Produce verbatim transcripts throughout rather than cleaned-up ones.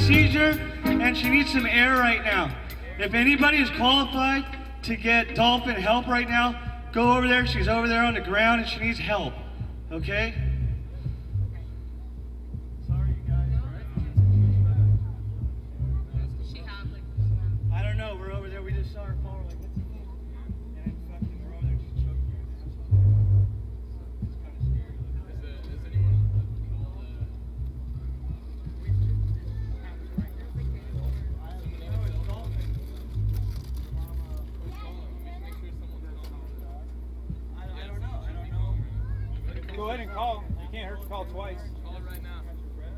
seizure and she needs some air right now. If anybody is qualified to get dolphin help right now, go over there. She's over there on the ground and she needs help. Okay? Sorry, you guys. I don't know. We're over there. We just saw her fall. Like, what's the thing? And fucking, we're over there just choking her. It's kind of scary. Is, it, is anyone called? Uh... Go ahead and call. You can't hurt to call twice. Call it right now.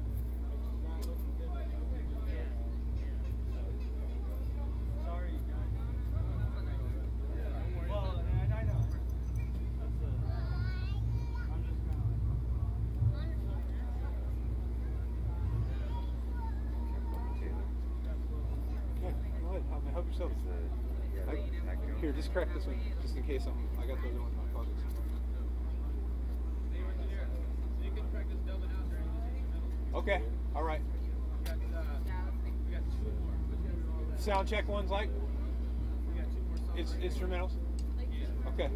Sorry, guys. Well, I know. I'm just kind of. Go ahead. Help yourself. I, here, just crack this one, just in case I'm. I got the other one in my pocket. Okay, all right. We got, uh, we got two more. Sound check one's like? We got two more songs. It's instrumentals? Okay.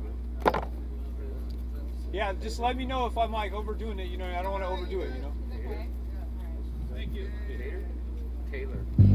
Yeah, just let me know if I'm like overdoing it, you know, I don't want to overdo it, you know? Okay. Thank you. Taylor.